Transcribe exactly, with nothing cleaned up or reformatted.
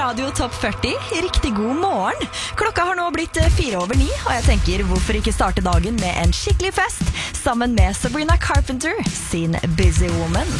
Radio Topp førti, riktig god morgen. Klokka har nå blitt fire over ni, og jeg tenker hvorfor ikke starte dagen med en skikkelig fest sammen med Sabrina Carpenter sin Busy Woman.